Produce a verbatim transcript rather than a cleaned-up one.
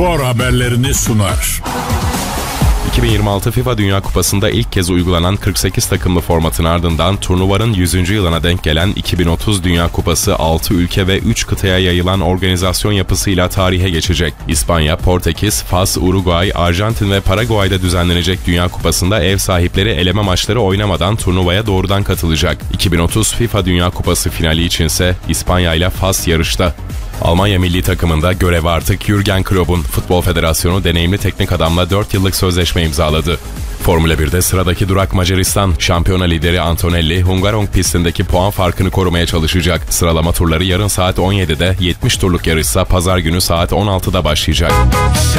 spor haberlerini sunar. iki bin yirmi altı FIFA Dünya Kupası'nda ilk kez uygulanan kırk sekiz takımlı formatın ardından turnuvanın yüzüncü yılına denk gelen iki bin otuz Dünya Kupası altı ülke ve üç kıtaya yayılan organizasyon yapısıyla tarihe geçecek. İspanya, Portekiz, Fas, Uruguay, Arjantin ve Paraguay'da düzenlenecek Dünya Kupası'nda ev sahipleri eleme maçları oynamadan turnuvaya doğrudan katılacak. iki bin otuz FIFA Dünya Kupası finali içinse İspanya ile Fas yarışta. Almanya milli takımında görev artık Jürgen Klopp'un. Futbol Federasyonu deneyimli teknik adamla dört yıllık sözleşme imzaladı. Formula birde sıradaki durak Macaristan. Şampiyona lideri Antonelli, Hungaroring pistindeki puan farkını korumaya çalışacak. Sıralama turları yarın saat on yedide, yetmiş turluk yarışsa pazar günü saat on altıda başlayacak.